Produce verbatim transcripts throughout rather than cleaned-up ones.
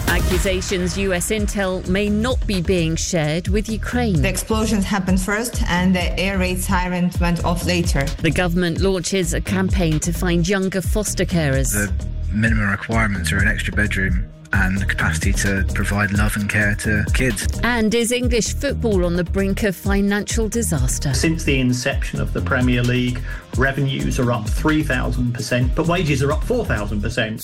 Accusations U S intel may not be being shared with Ukraine. The explosions happened first and the air raid siren went off later. The government launches a campaign to find younger foster carers. The minimum requirements are an extra bedroom and the capacity to provide love and care to kids. And is English football on the brink of financial disaster? Since the inception of the Premier League, revenues are up three thousand percent, but wages are up four thousand percent.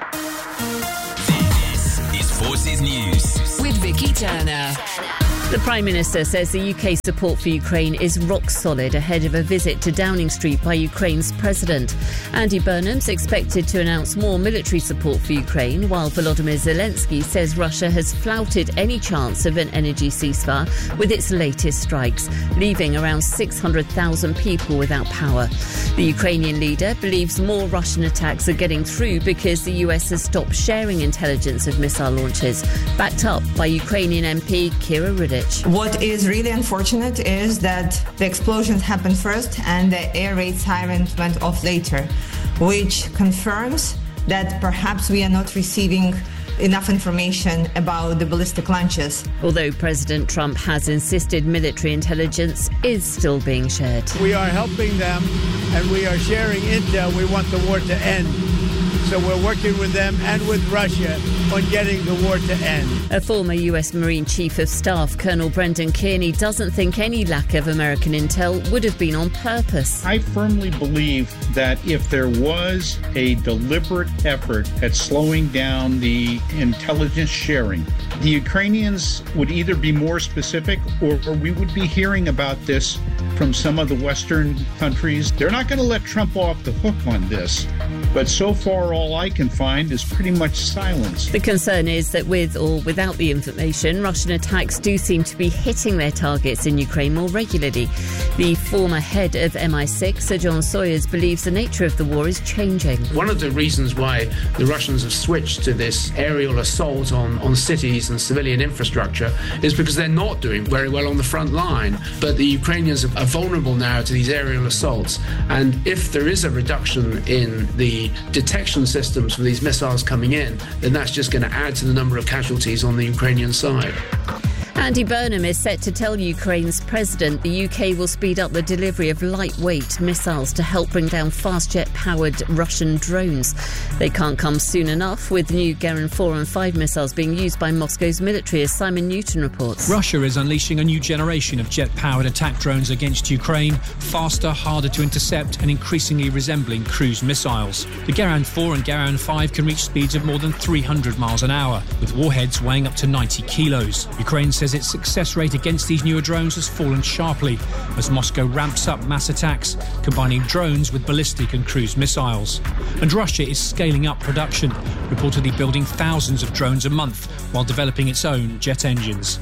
Forces News with Vicky Turner. The Prime Minister says the U K support for Ukraine is rock solid ahead of a visit to Downing Street by Ukraine's President. Andy Burnham's expected to announce more military support for Ukraine, while Volodymyr Zelensky says Russia has flouted any chance of an energy ceasefire with its latest strikes, leaving around six hundred thousand people without power. The Ukrainian leader believes more Russian attacks are getting through because the U S has stopped sharing intelligence of missile launches, backed up by Ukrainian M P Kira Riddick. What is really unfortunate is that the explosions happened first and the air raid sirens went off later, which confirms that perhaps we are not receiving enough information about the ballistic launches. Although President Trump has insisted military intelligence is still being shared. We are helping them and we are sharing intel. We want the war to end. So we're working with them and with Russia on getting the war to end. A former U S Marine Chief of Staff, Colonel Brendan Kearney, doesn't think any lack of American intel would have been on purpose. I firmly believe that if there was a deliberate effort at slowing down the intelligence sharing, the Ukrainians would either be more specific or, or we would be hearing about this from some of the Western countries. They're not going to let Trump off the hook on this. But so far, all I can find is pretty much silence. The concern is that with or without the information, Russian attacks do seem to be hitting their targets in Ukraine more regularly. The former head of M I six, Sir John Sawyers, believes the nature of the war is changing. One of the reasons why the Russians have switched to this aerial assault on, on cities and civilian infrastructure is because they're not doing very well on the front line. But the Ukrainians are vulnerable now to these aerial assaults. And if there is a reduction in the detection systems for these missiles coming in, then that's just going to add to the number of casualties on the Ukrainian side. Andy Burnham is set to tell Ukraine's president the U K will speed up the delivery of lightweight missiles to help bring down fast jet-powered Russian drones. They can't come soon enough, with new Geran four and five missiles being used by Moscow's military, as Simon Newton reports. Russia is unleashing a new generation of jet-powered attack drones against Ukraine, faster, harder to intercept and increasingly resembling cruise missiles. The Geran four and Geran five can reach speeds of more than three hundred miles an hour, with warheads weighing up to ninety kilos. Ukraine says its success rate against these newer drones has fallen sharply as Moscow ramps up mass attacks, combining drones with ballistic and cruise missiles. And Russia is scaling up production, reportedly building thousands of drones a month while developing its own jet engines.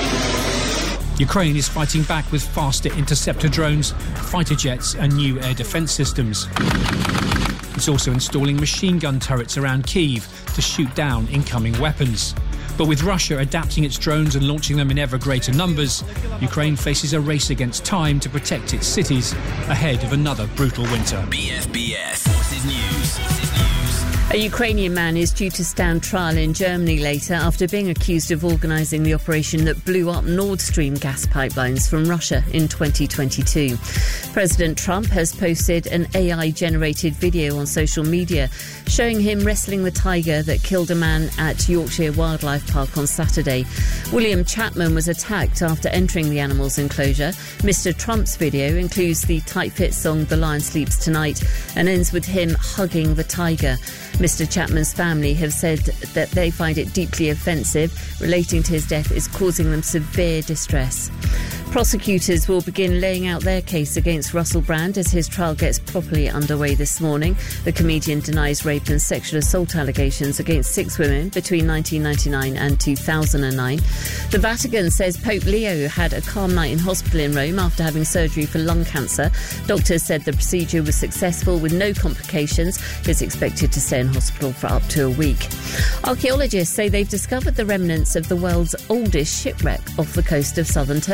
Ukraine is fighting back with faster interceptor drones, fighter jets and new air defence systems. It's also installing machine gun turrets around Kyiv to shoot down incoming weapons. But with Russia adapting its drones and launching them in ever greater numbers, Ukraine faces a race against time to protect its cities ahead of another brutal winter. B F B S Forces News. A Ukrainian man is due to stand trial in Germany later after being accused of organising the operation that blew up Nord Stream gas pipelines from Russia in twenty twenty-two. President Trump has posted an A I-generated video on social media showing him wrestling the tiger that killed a man at Yorkshire Wildlife Park on Saturday. William Chapman was attacked after entering the animal's enclosure. Mister Trump's video includes the Tight Fit song The Lion Sleeps Tonight and ends with him hugging the tiger. Mister Chapman's family have said that they find it deeply offensive. Relating to his death is causing them severe distress. Prosecutors will begin laying out their case against Russell Brand as his trial gets properly underway this morning. The comedian denies rape and sexual assault allegations against six women between nineteen ninety-nine and two thousand nine. The Vatican says Pope Leo had a calm night in hospital in Rome after having surgery for lung cancer. Doctors said the procedure was successful with no complications. He's expected to stay in hospital for up to a week. Archaeologists say they've discovered the remnants of the world's oldest shipwreck off the coast of southern Turkey.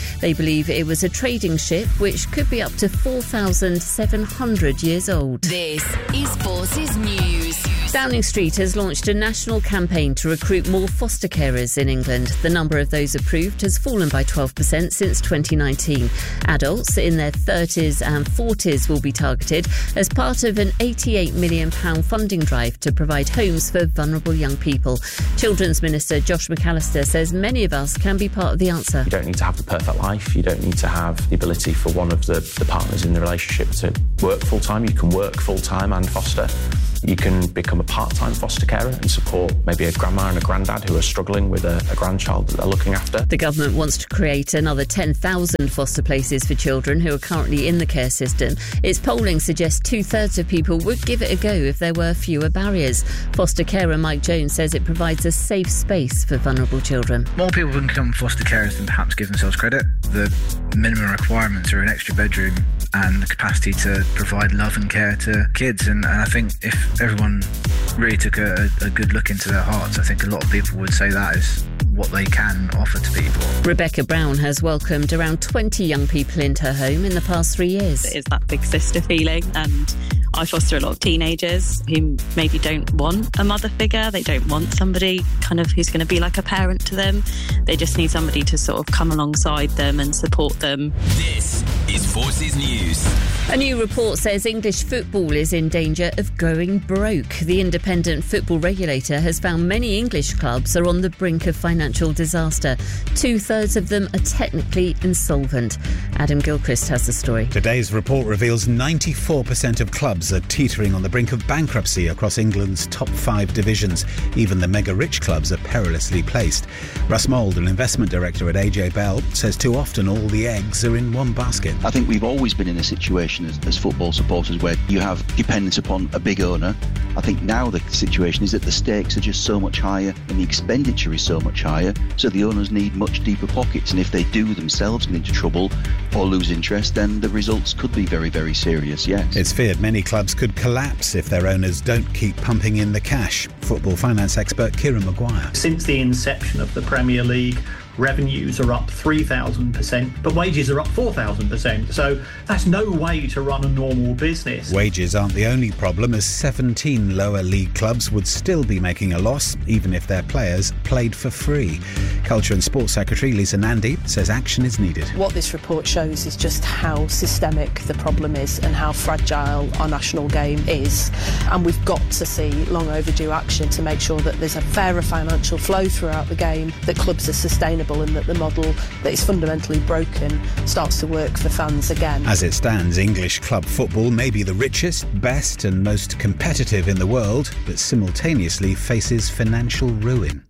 They believe it was a trading ship which could be up to four thousand seven hundred years old. This is Forces News. Downing Street has launched a national campaign to recruit more foster carers in England. The number of those approved has fallen by twelve percent since twenty nineteen. Adults in their thirties and forties will be targeted as part of an eighty-eight million pounds funding drive to provide homes for vulnerable young people. Children's Minister Josh McAllister says many of us can be part of the answer. You don't need to have the perfect life. You don't need to have the ability for one of the, the partners in the relationship to work full-time. You can work full-time and foster. You can become a part-time foster carer and support maybe a grandma and a granddad who are struggling with a, a grandchild that they're looking after. The government wants to create another ten thousand foster places for children who are currently in the care system. Its polling suggests two-thirds of people would give it a go if there were fewer barriers. Foster carer Mike Jones says it provides a safe space for vulnerable children. More people can become foster carers than perhaps give themselves credit. The minimum requirements are an extra bedroom and the capacity to provide love and care to kids. And, and I think if everyone really took a, a good look into their hearts, I think a lot of people would say that is what they can offer to people. Rebecca Brown has welcomed around twenty young people into her home in the past three years. It is that big sister feeling, and I foster a lot of teenagers who maybe don't want a mother figure. They don't want somebody kind of who's going to be like a parent to them. They just need somebody to sort of come alongside them and support them. This is Forces News. A new report says English football is in danger of going broke. The independent football regulator has found many English clubs are on the brink of financial disaster. Two-thirds of them are technically insolvent. Adam Gilchrist has the story. Today's report reveals ninety-four percent of clubs are teetering on the brink of bankruptcy across England's top five divisions. Even the mega-rich clubs are perilously placed. Russ Mould, an investment director at A J Bell, says too often all the eggs are in one basket. I think we've always been in a situation as, as football supporters where you have dependence upon a big owner. I think now the situation is that the stakes are just so much higher and the expenditure is so much higher, so the owners need much deeper pockets, and if they do themselves get into trouble or lose interest, then the results could be very, very serious, yes. It's feared many clubs could collapse if their owners don't keep pumping in the cash. Football finance expert Kieran Maguire. Since the inception of the Premier League, revenues are up three thousand percent, but wages are up four thousand percent. So that's no way to run a normal business. Wages aren't the only problem, as seventeen lower league clubs would still be making a loss, even if their players played for free. Culture and Sports Secretary Lisa Nandy says action is needed. What this report shows is just how systemic the problem is and how fragile our national game is. And we've got to see long overdue action to make sure that there's a fairer financial flow throughout the game, that clubs are sustainable, and that the model that is fundamentally broken starts to work for fans again. As it stands, English club football may be the richest, best and most competitive in the world, but simultaneously faces financial ruin.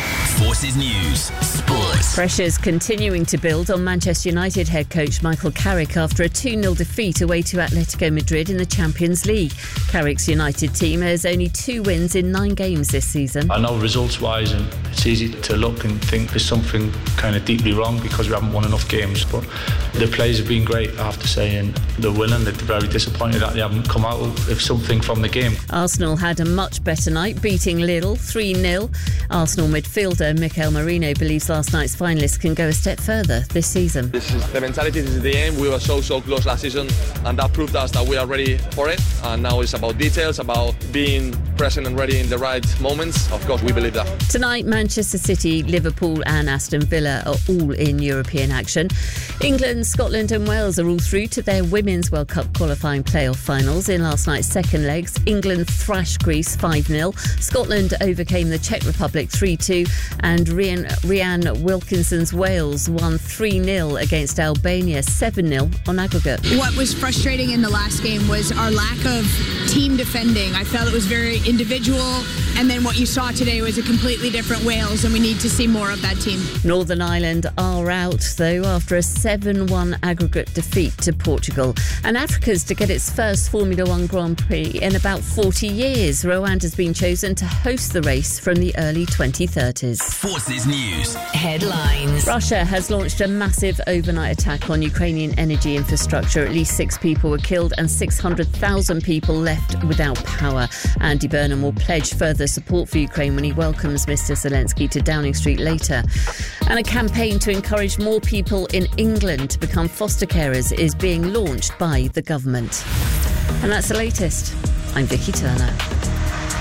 Forces News Sports. Pressure's continuing to build on Manchester United head coach Michael Carrick after a two nil defeat away to Atletico Madrid in the Champions League. Carrick's United team has only two wins in nine games this season. I know results-wise and it's easy to look and think there's something kind of deeply wrong because we haven't won enough games, but the players have been great, I have to say, and they're winning. They're very disappointed that they haven't come out with something from the game. Arsenal had a much better night, beating Lille three nil. Arsenal midfielder Mikel Merino believes last night's finalists can go a step further this season. This is the mentality, this is the aim. We were so, so close last season, and that proved us that we are ready for it. And now it's about details, about being present and ready in the right moments. Of course, we believe that. Tonight, Manchester City, Liverpool and Aston Villa are all in European action. England, Scotland and Wales are all through to their Women's World Cup qualifying playoff finals. In last night's second legs, England thrashed Greece five nil. Scotland overcame the Czech Republic three two. And Rhian, Rhian Wilkinson's Wales won three nil against Albania, seven nil on aggregate. What was frustrating in the last game was our lack of team defending. I felt it was very individual, and then what you saw today was a completely different Wales, and we need to see more of that team. Northern Ireland are out, though, after a seven one aggregate defeat to Portugal. And Africa's to get its first Formula One Grand Prix in about forty years. Rwanda's been chosen to host the race from the early twenty thirties. Forces News Headline. Headlines. Russia has launched a massive overnight attack on Ukrainian energy infrastructure. At least six people were killed and six hundred thousand people left without power. Andy Burnham will pledge further support for Ukraine when he welcomes Mister Zelensky to Downing Street later. And a campaign to encourage more people in England to become foster carers is being launched by the government. And that's the latest. I'm Vicky Turner.